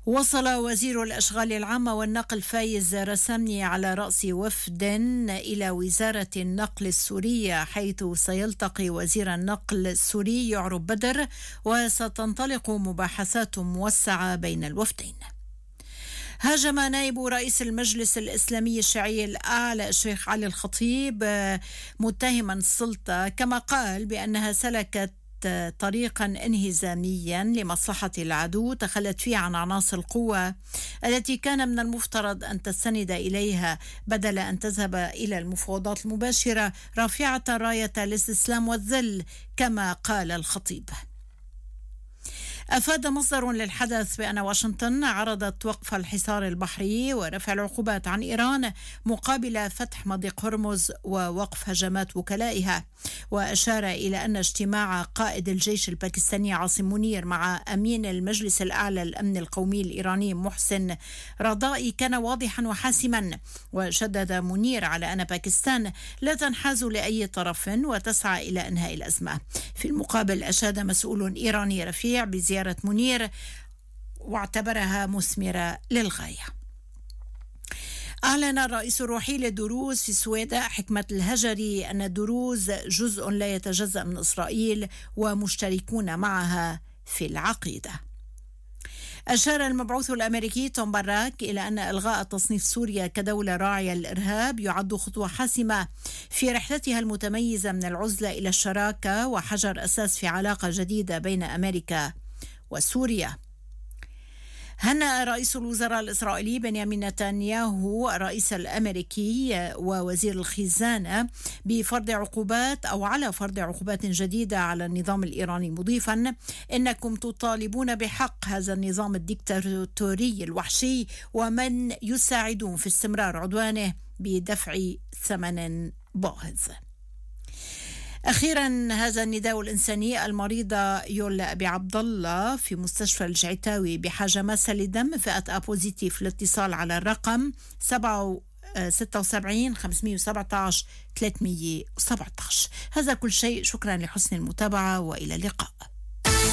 وصل وزير الأشغال العامة والنقل فايز رسامني على رأس وفد إلى وزارة النقل السورية، حيث سيلتقي وزير النقل السوري يعرب بدر، وستنطلق مباحثات موسعة بين الوفدين. هاجم نائب رئيس المجلس الإسلامي الشيعي الأعلى الشيخ علي الخطيب متهما السلطة، كما قال بأنها سلكت طريقا انهزاميا لمصلحة العدو تخلت فيه عن عناصر القوة التي كان من المفترض أن تستند إليها بدل أن تذهب إلى المفاوضات المباشرة رافعة راية الاستسلام والذل، كما قال الخطيب. أفاد مصدر للحدث بأن واشنطن عرضت وقف الحصار البحري ورفع العقوبات عن إيران مقابل فتح مضيق هرمز ووقف هجمات وكلائها، وأشار إلى أن اجتماع قائد الجيش الباكستاني عاصم منير مع أمين المجلس الأعلى للأمن القومي الإيراني محسن رضائي كان واضحا وحاسما، وشدد منير على أن باكستان لا تنحاز لأي طرف وتسعى إلى إنهاء الأزمة. في المقابل أشاد مسؤول إيراني رفيع بزيارة منير واعتبرها مثمرة للغاية. أعلن الرئيس الروحي للدروز في السويداء حكمة الهجري أن الدروز جزء لا يتجزأ من إسرائيل ومشتركون معها في العقيدة. أشار المبعوث الأمريكي توم باراك إلى أن إلغاء تصنيف سوريا كدولة راعية للإرهاب يعد خطوة حاسمة في رحلتها المتميزة من العزلة إلى الشراكة وحجر أساس في علاقة جديدة بين أمريكا وسوريا. هنأ رئيس الوزراء الإسرائيلي بنيامين نتنياهو الرئيس الأمريكي ووزير الخزانة بفرض عقوبات أو على فرض عقوبات جديدة على النظام الإيراني، مضيفا إنكم تطالبون بحق هذا النظام الديكتاتوري الوحشي ومن يساعدون في استمرار عدوانه بدفع ثمن باهظ. أخيرا هذا النداء الإنساني: المريضة يولا أبي عبد الله في مستشفى الجعتاوي بحاجة ماسة للدم، فئة A بوزيتيف. الاتصال على الرقم 76 517 317. هذا كل شيء، شكرا لحسن المتابعة وإلى اللقاء.